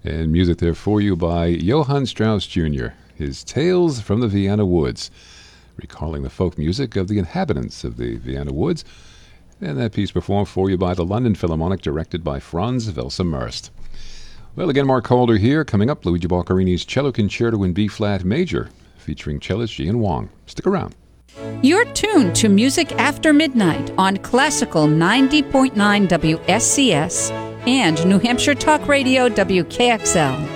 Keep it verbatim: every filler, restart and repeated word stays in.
And music there for you by Johann Strauss Junior His Tales from the Vienna Woods, recalling the folk music of the inhabitants of the Vienna Woods. And that piece performed for you by the London Philharmonic, directed by Franz Welser-Möst. Well, again, Mark Calder here. Coming up, Luigi Boccherini's Cello Concerto in B-flat major, featuring cellist Jian Wang. Stick around. You're tuned to Music After Midnight on Classical ninety point nine W S C S and New Hampshire Talk Radio W K X L.